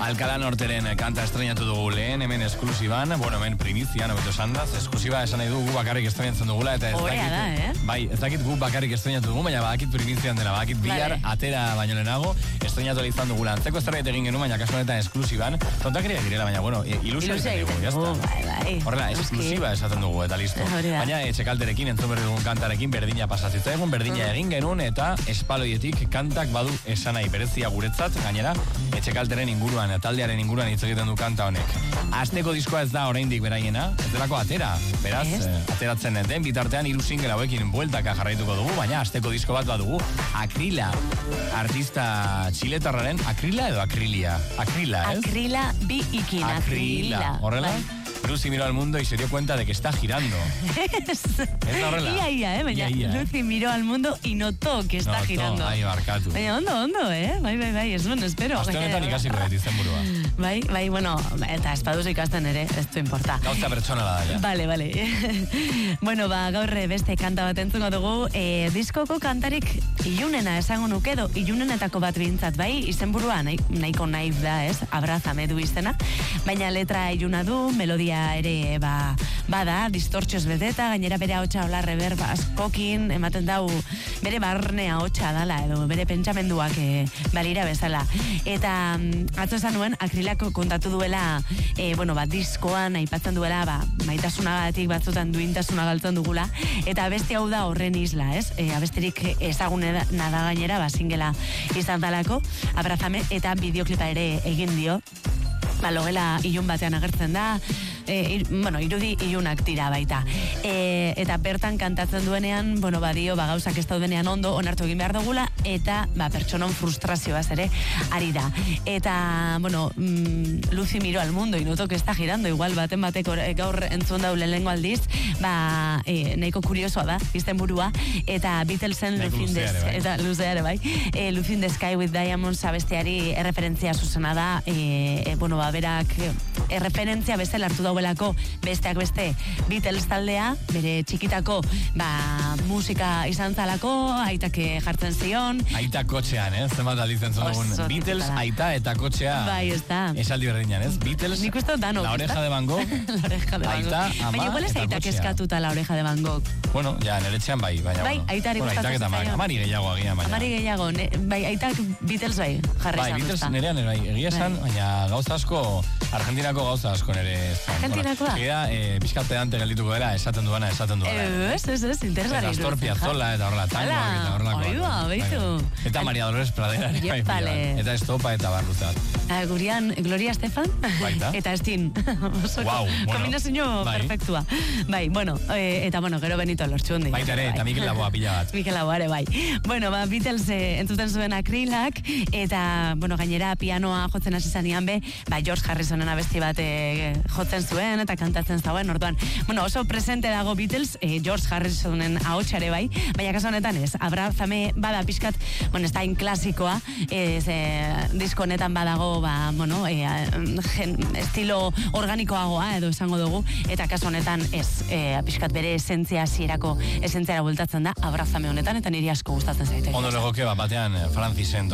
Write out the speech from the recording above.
Alcalá Norteren kanta estrenatu dugu lehen, hemen esklusiban, hemen primizian, hobeto sandaz, esklusiba esan nahi du gu bakarrik estrenatzen dugula, eta ez dakit, bai, ez dakit gu bakarrik estrenatu dugu, baina badakit primizian dela, badakit bihar atera baino lehenago, estrenatu izan dugula. Antzeko zerbait egin genuen, baina kasu honetan esklusiban, tontakeria direla, baina, ilusia egiten dugu, jazta. Horrela, esklusiba esaten dugu, eta listo. Baina, etxekalterekin, entzun berri dugun kantarekin, berdina pasatzitza egun, berdina egin genuen, eta espaloietik kantak badu esanai berezia guretzat, gainera, etxekalteren inguruan, taldearen inguruan hitz egiten du kanta honek. Asteko diskoa ez da oraindik beraiena, ez delako atera, beraz, ateratzen den bitartean 3 single hauekin bueltaka jarraituko dugu, baina asteko disko bat badugu, Akrila, artista txiletarraren, Akrila edo Akrilia? Akrila, ez? Akrila bi ikin, Akrila. Horrela? Lucy miró al mundo y se dio cuenta de que está girando. Es la horrela. Baina Lucy miró al mundo y notó que está girando. Bai, barkatu. Baina ondo, bai, ez duen, espero. Aste honetan ikasiko dut izenburua. Bai, bueno, eta espaduz ikasten ere, ez du importa. Gauza pertsonala da, ja. Bale. Bueno, gaur beste kanta bat entzungo dugu, diskoko kantarik ilunena esango nuke edo, ilunenetako bat bintzat, bai, izenburua nahiko naif da, ez, Abrazame du izena, baina letra iluna du, melodia ere bada, distortzioz beteta, gainera bere ahotsa hola reverb askokin, ematen dau bere barne ahotsa dala, edo bere pentsamenduak balira bezala. Eta atzo esan nuen, Akrilako kontatu duela, diskoan aipatzen duela, maitasunagatik batzutan duintasuna galtzen dugula, eta abesti hau da horren isla, ez? Abestirik ezagune nada gainera, singela izan dalako, Abrazame, eta bideoklipa ere egin dio. Logela ilun batean agertzen da, irudi ilunak dira baita. Eta bertan kantatzen duenean, badio, gauzak ez daudenean ondo, onartu egin behar dugula, eta pertsonon frustrazioaz ere ari da. Eta, Lucy miró al mundo, y notó que está girando, igual baten batek gaur entzun daule lehengo aldiz, nahiko kuriosoa da, izenburua, eta Beatlesen Lucy ere bai, Lucy in the Sky with Diamonds abesteari erreferentzia zuzena da, berak erreferentzia bezala hartu dauelako besteak beste Beatles taldea, bere txikitako musika izan zalako, aitake jartzen zion. Aita kotxean, zenbat alditzen dugun. Beatles, aita eta kotxea. Bai, ez da. Esaldi berdinan, ez? Beatles, La Oreja de Van Gogh, aita, ama, baina igual ez aitak eskatuta La Oreja de Van Gogh. Bueno, ja, neretxean bai, baina bai, aitari gustatzen zaion. Amari gehiago agian, baina. Amari gehiago, bai, aitak Beatles bai, jarri izan. Bai, Beatles nerean, egia esan, baina gauza asko, Argentinako gauza asko nere. Argentinakoa? Piskat pedante geldituko dela, esaten duena. Ez, interesgarri. Eta Astor Piazzolla, eta horrela, tangoak, eta horrelako. Beitu. Eta Maria Dolores Pradera. Eta Estopa eta Barruzat. Gurian, Gloria Estefan. Baita. Eta Estin. Kombinazio perfektua. Bai, eta gero Benito Lortxundi. Baita ere, eta Mikel Laboa pila bat. Mikel Laboa ere, bai. Beatles entzuten zuen Akrilak, eta, gainera pianoa jotzen hasi zanean be, George Harrisonen abesti bat jotzen zuen, eta kantatzen zauen, orduan. Oso presente dago Beatles, George Harrisonen ahotsare bai, baina kasu honetan ez, Abrazame bada pixkat, ez da klasikoa, disko honetan badago, estilo organikoagoa, edo esango dugu, eta kasu honetan ez, pixkat bere esentzia hasierako esentziara bultatzen da, Abrazame honetan, eta niri asko gustatzen zaite. Ondo legoke batean Francisen